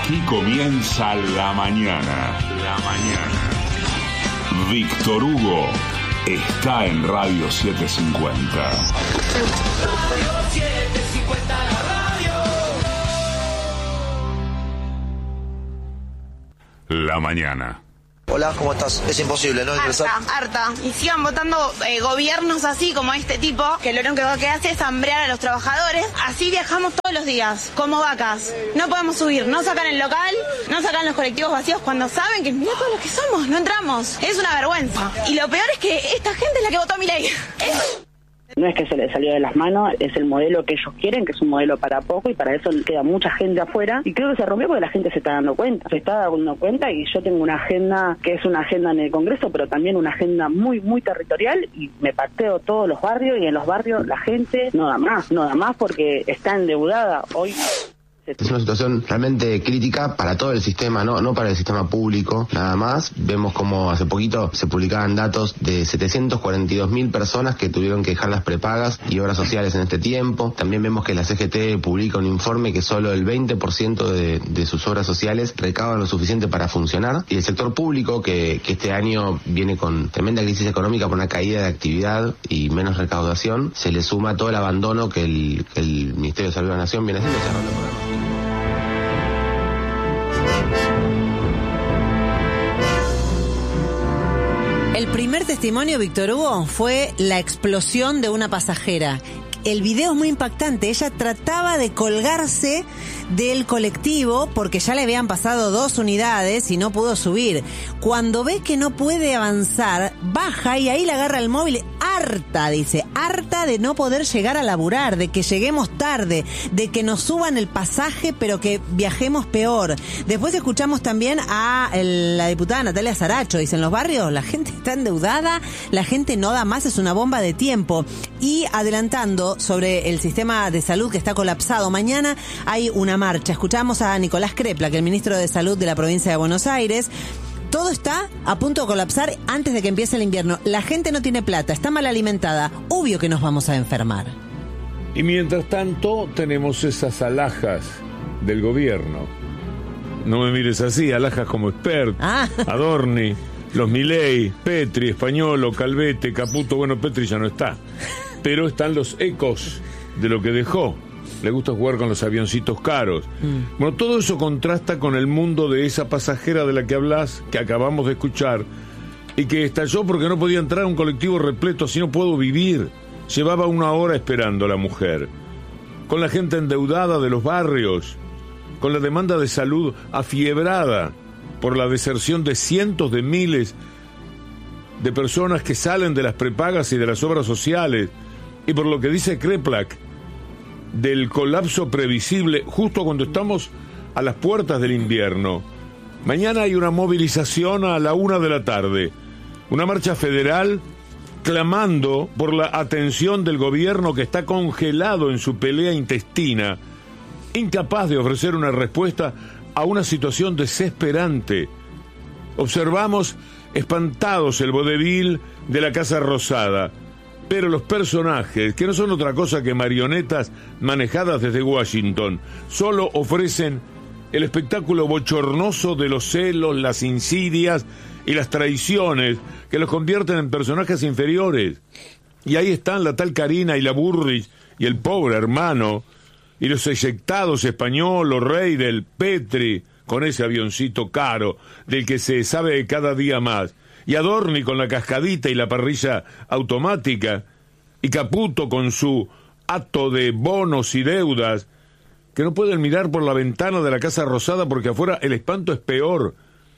Aquí comienza La Mañana. La Mañana. Víctor Hugo está en Radio 750. Radio 750, la radio. La Mañana. Hola, ¿cómo estás? Es imposible, ¿no? Harta. Y sigan votando gobiernos así como este tipo, que lo único que hace es hambrear a los trabajadores. Así viajamos todos los días, como vacas. No podemos subir, no sacan el local, no sacan los colectivos vacíos cuando saben que mira todos los que somos, no entramos. Es una vergüenza. Y lo peor es que esta gente es la que votó a Milei. No es que se les salió de las manos, es el modelo que ellos quieren, que es un modelo para poco, y para eso queda mucha gente afuera, y creo que se rompió porque la gente se está dando cuenta, y yo tengo una agenda que es una agenda en el Congreso, pero también una agenda muy, muy territorial, y me pateo todos los barrios, y en los barrios la gente no da más porque está endeudada hoy. Es una situación realmente crítica para todo el sistema, no para el sistema público, nada más. Vemos como hace poquito se publicaban datos de 742.000 personas que tuvieron que dejar las prepagas y obras sociales en este tiempo. También vemos que la CGT publica un informe que solo el 20% de sus obras sociales recaudan lo suficiente para funcionar. Y el sector público, que este año viene con tremenda crisis económica por una caída de actividad y menos recaudación, se le suma todo el abandono que el Ministerio de Salud de la Nación viene haciendo. El primer testimonio, Víctor Hugo, fue la explosión de una pasajera. El video es muy impactante. Ella trataba de colgarse del colectivo porque ya le habían pasado 2 unidades y no pudo subir. Cuando ve que no puede avanzar, baja y ahí le agarra el móvil. Harta de no poder llegar a laburar, de que lleguemos tarde, de que nos suban el pasaje pero que viajemos peor. Después escuchamos también a la diputada Natalia Saracho. Dice, en los barrios la gente está endeudada, la gente no da más, es una bomba de tiempo. Y adelantando sobre el sistema de salud que está colapsado, mañana hay una marcha. Escuchamos a Nicolás Crepla, que es el ministro de Salud de la provincia de Buenos Aires. Todo está a punto de colapsar antes de que empiece el invierno. La gente no tiene plata, está mal alimentada. Obvio que nos vamos a enfermar. Y mientras tanto tenemos esas alhajas del gobierno. No me mires así, alhajas como Expert, Adorni, los Milei, Petri, Españolo, Calvete, Caputo. Bueno, Petri ya no está, pero están los ecos de lo que dejó. Le gusta jugar con los avioncitos caros. Bueno, todo eso contrasta con el mundo de esa pasajera de la que hablás, que acabamos de escuchar, y que estalló porque no podía entrar a un colectivo repleto. Así no puedo vivir. Llevaba 1 hora esperando a la mujer. Con la gente endeudada de los barrios, con la demanda de salud afiebrada por la deserción de cientos de miles de personas que salen de las prepagas y de las obras sociales, y por lo que dice Kreplak, del colapso previsible justo cuando estamos a las puertas del invierno. Mañana hay una movilización a la 1 de la tarde, una marcha federal clamando por la atención del gobierno, que está congelado en su pelea intestina, incapaz de ofrecer una respuesta a una situación desesperante. Observamos espantados el vodevil de la Casa Rosada, pero los personajes, que no son otra cosa que marionetas manejadas desde Washington, solo ofrecen el espectáculo bochornoso de los celos, las insidias y las traiciones que los convierten en personajes inferiores. Y ahí están la tal Karina y la Burrich y el pobre hermano y los eyectados Españolo, Reidel, Petri, con ese avioncito caro del que se sabe cada día más, y Adorni con la cascadita y la parrilla automática, y Caputo con su hato de bonos y deudas, que no pueden mirar por la ventana de la Casa Rosada porque afuera el espanto es peor.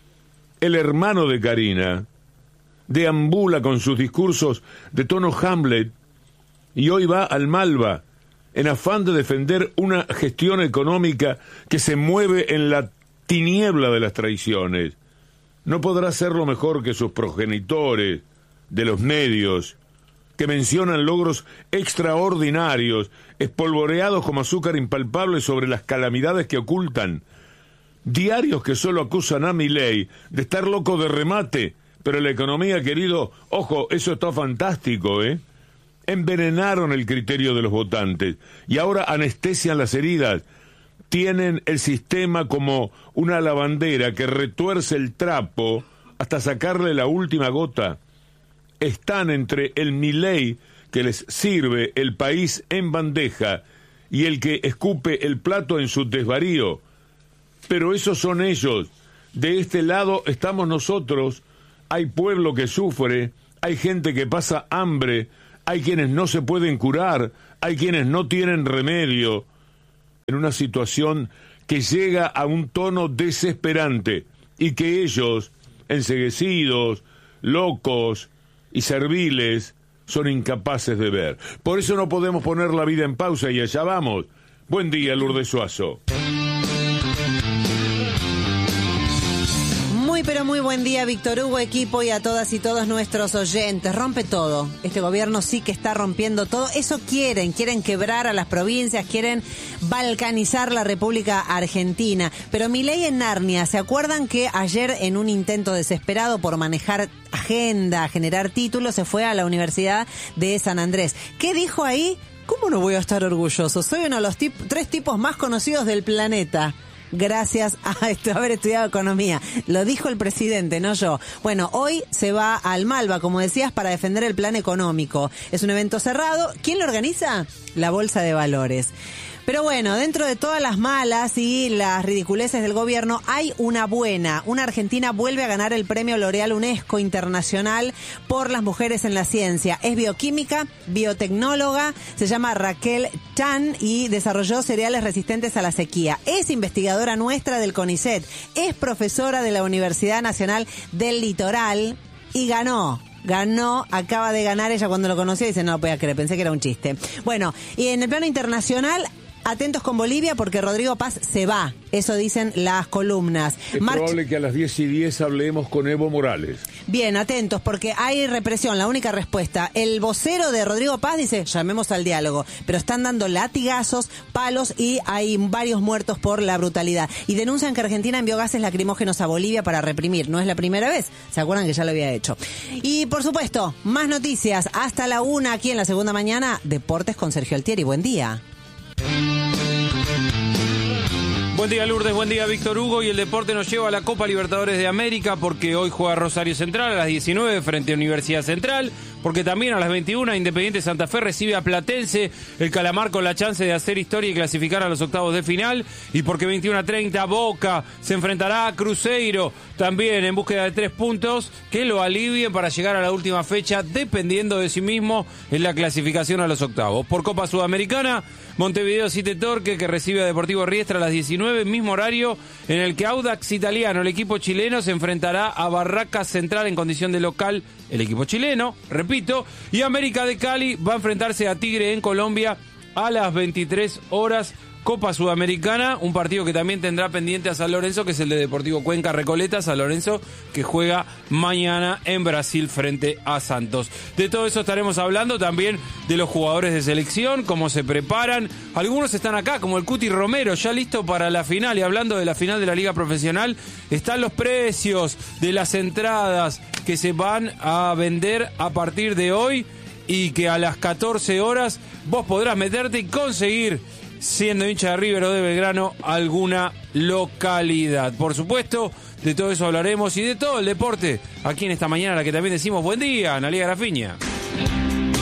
El hermano de Karina deambula con sus discursos de tono Hamlet y hoy va al Malva en afán de defender una gestión económica que se mueve en la tiniebla de las traiciones. No podrá hacerlo mejor que sus progenitores de los medios, que mencionan logros extraordinarios, espolvoreados como azúcar impalpable sobre las calamidades que ocultan. Diarios que solo acusan a Milei de estar loco de remate, pero la economía, querido, ojo, eso está fantástico, envenenaron el criterio de los votantes y ahora anestesian las heridas tienen el sistema como una lavandera que retuerce el trapo hasta sacarle la última gota. Están entre el Milei que les sirve el país en bandeja y el que escupe el plato en su desvarío. Pero esos son ellos. De este lado estamos nosotros. Hay pueblo que sufre, hay gente que pasa hambre, hay quienes no se pueden curar, hay quienes no tienen remedio. En una situación que llega a un tono desesperante y que ellos, enceguecidos, locos y serviles, son incapaces de ver. Por eso no podemos poner la vida en pausa y allá vamos. Buen día, Lourdes Suazo. Pero muy buen día, Víctor Hugo, equipo, y a todas y todos nuestros oyentes. Rompe todo. Este gobierno sí que está rompiendo todo. Eso quieren quebrar a las provincias, quieren balcanizar la República Argentina. Pero Milei en Narnia, ¿se acuerdan que ayer, en un intento desesperado por manejar agenda, generar títulos, se fue a la Universidad de San Andrés? ¿Qué dijo ahí? ¿Cómo no voy a estar orgulloso? Soy uno de los 3 tipos más conocidos del planeta. Gracias a haber estudiado economía. Lo dijo el presidente, no yo. Bueno, hoy se va al Malva, como decías, para defender el plan económico. Es un evento cerrado. ¿Quién lo organiza? La Bolsa de Valores. Pero bueno, dentro de todas las malas y las ridiculeces del gobierno, hay una buena. Una argentina vuelve a ganar el premio L'Oréal UNESCO Internacional por las mujeres en la ciencia. Es bioquímica, biotecnóloga, se llama Raquel Chan y desarrolló cereales resistentes a la sequía. Es investigadora nuestra del CONICET, es profesora de la Universidad Nacional del Litoral y ganó, acaba de ganar. Ella cuando lo conoció dice, no lo podía creer, pensé que era un chiste. Bueno, y en el plano internacional, atentos con Bolivia porque Rodrigo Paz se va. Eso dicen las columnas. Es probable que a las 10:10 hablemos con Evo Morales. Bien, atentos porque hay represión. La única respuesta. El vocero de Rodrigo Paz dice, llamemos al diálogo. Pero están dando latigazos, palos y hay varios muertos por la brutalidad. Y denuncian que Argentina envió gases lacrimógenos a Bolivia para reprimir. No es la primera vez. ¿Se acuerdan que ya lo había hecho? Y por supuesto, más noticias. Hasta la 1 aquí en La Segunda Mañana. Deportes con Sergio Altieri. Buen día. Buen día, Lourdes, buen día, Víctor Hugo, y el deporte nos lleva a la Copa Libertadores de América porque hoy juega Rosario Central a las 19 frente a Universidad Central, porque también a las 21 Independiente Santa Fe recibe a Platense, el Calamar con la chance de hacer historia y clasificar a los octavos de final, y porque 21:30 Boca se enfrentará a Cruzeiro, también en búsqueda de 3 puntos que lo alivien para llegar a la última fecha, dependiendo de sí mismo en la clasificación a los octavos. Por Copa Sudamericana, Montevideo City Torque, que recibe a Deportivo Riestra a las 19, mismo horario en el que Audax Italiano, el equipo chileno, se enfrentará a Barracas Central en condición de local, el equipo chileno, repito, y América de Cali va a enfrentarse a Tigre en Colombia a las 23 horas. Copa Sudamericana, un partido que también tendrá pendiente a San Lorenzo, que es el de Deportivo Cuenca Recoleta. San Lorenzo que juega mañana en Brasil frente a Santos. De todo eso estaremos hablando, también de los jugadores de selección, cómo se preparan. Algunos están acá, como el Cuti Romero, ya listo para la final. Y hablando de la final de la Liga Profesional, están los precios de las entradas que se van a vender a partir de hoy y que a las 14 horas vos podrás meterte y conseguir, siendo hincha de River o de Belgrano, alguna localidad. Por supuesto, de todo eso hablaremos y de todo el deporte aquí en esta mañana, a la que también decimos buen día, Analía Grafiña.